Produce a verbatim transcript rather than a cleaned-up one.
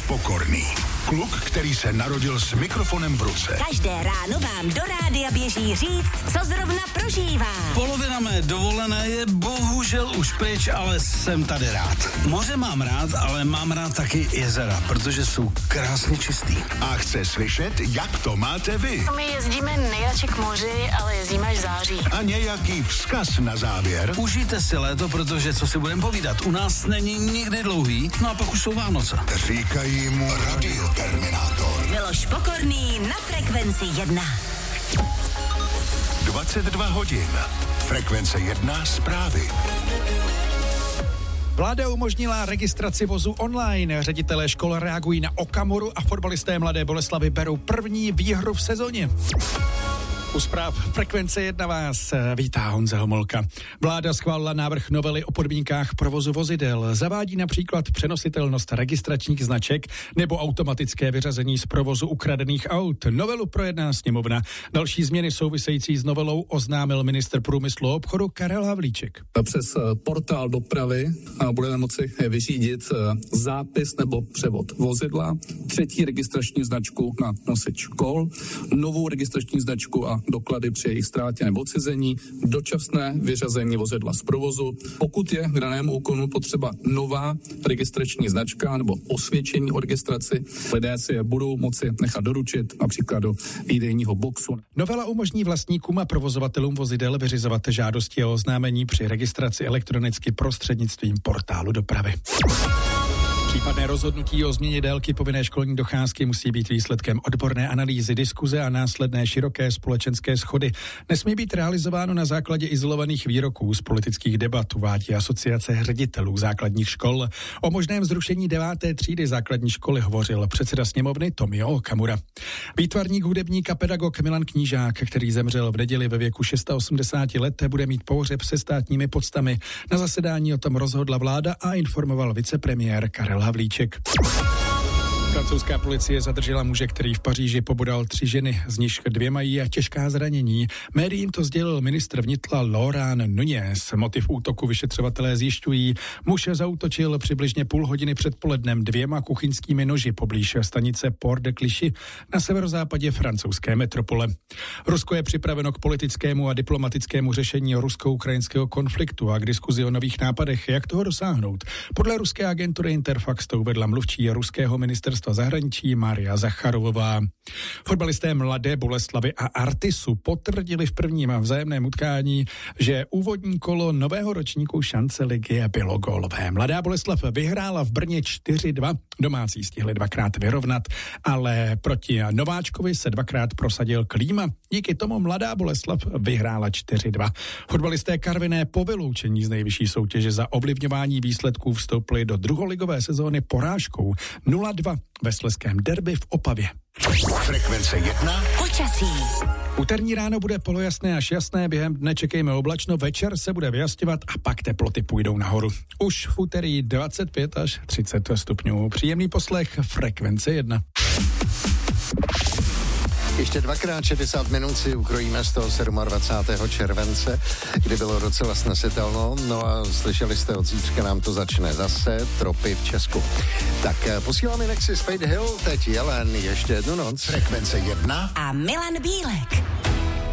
Pokorný. Kluk, který se narodil s mikrofonem v ruce. Každé ráno vám do rádia běží říct, co zrovna prožívá. Polovina mé dovolené je bohužel už pryč, ale jsem tady rád. Moře mám rád, ale mám rád taky jezera, protože jsou krásně čistý. A chce slyšet, jak to máte vy. My jezdíme nejradši k moři, ale jezdíme až v září. A nějaký vzkaz na závěr. Užijte si léto, protože co si budeme povídat, u nás není nikdy dlouhý, no a pak už jsou Vánoce. Říkají mu Radioterminátor. Miloš Pokorný na Frekvenci jedna. dvacet dva hodin. Frekvence jedna zprávy. Vláda umožnila registraci vozu online. Ředitelé škol reagují na Okamuru a fotbalisté Mladé Boleslavi berou první výhru v sezóně. U zpráv Frekvence jedna vás vítá Honza Homolka. Vláda schválila návrh novely o podmínkách provozu vozidel. Zavádí například přenositelnost registračních značek nebo automatické vyřazení z provozu ukradených aut. Novelu projedná sněmovna. Další změny související s novelou oznámil ministr průmyslu a obchodu Karel Havlíček. Přes portál dopravy budeme moci vyřídit zápis nebo převod vozidla, třetí registrační značku na nosič kol, novou registrační značku a doklady při jejich ztrátě nebo odcizení, dočasné vyřazení vozidla z provozu. Pokud je k danému úkonu potřeba nová registrační značka nebo osvědčení o registraci, lidé si je budou moci nechat doručit například do výdejního boxu. Novela umožní vlastníkům a provozovatelům vozidel vyřizovat žádosti o oznámení při registraci elektronicky prostřednictvím portálu dopravy. Případné rozhodnutí o změně délky povinné školní docházky musí být výsledkem odborné analýzy, diskuze a následné široké společenské shody. Nesmí být realizováno na základě izolovaných výroků z politických debat, uvádí Asociace ředitelů základních škol. O možném zrušení deváté třídy základní školy hovořil předseda sněmovny Tomio Okamura. Výtvarník, hudebník a pedagog Milan Knížák, který zemřel v neděli ve věku osmdesáti šesti let, bude mít pohřeb se státními poctami. Na zasedání o tom rozhodla vláda a informoval vicepremiér Karel Havlíček. Francouzská policie zadržela muže, který v Paříži pobodal tři ženy, z nichž dvě mají těžká zranění. Médiím to sdělil ministr vnitra Laurent Nunez. Motiv útoku vyšetřovatelé zjišťují. Muž zaútočil přibližně půl hodiny před polednem dvěma kuchyňskými noži poblíž stanice Port de Clichy na severozápadě francouzské metropole. Rusko je připraveno k politickému a diplomatickému řešení rusko-ukrajinského konfliktu a k diskuzi o nových nápadech, jak toho dosáhnout. Podle ruské agentury Interfax to uvedla mluvčí ruského ministerstva zahraničí Maria Zacharovová. Fotbalisté Mladé Boleslavy a Artisu potvrdili v prvním vzájemném utkání, že úvodní kolo nového ročníku šance ligy bylo gólové. Mladá Boleslav vyhrála v Brně čtyři dva, domácí stihli dvakrát vyrovnat, ale proti nováčkovi se dvakrát prosadil Klíma. Díky tomu Mladá Boleslav vyhrála čtyři dva. Fotbalisté Karviné po vyloučení z nejvyšší soutěže za ovlivňování výsledků vstoupili do druholigové sezóny porážkou nula dva ve slezském derby v Opavě. Frekvence jedna. Počasí. Úterní ráno bude polojasné až jasné, během dne čekejme oblačno, večer se bude vyjasňovat a pak teploty půjdou nahoru. Už v úterý dvacet pět až třicet stupňů. Příjemný poslech Frekvence jedna. Ještě dvakrát šedesát minut si ukrojíme z toho dvacátého sedmého července, kdy bylo docela snesitelno. No a slyšeli jste, od zítřka nám to začne zase, tropy v Česku. Tak posíláme Nexus Fade Hill, teď Jelen, ještě jednu noc. Frekvence jedna A Milan Bílek.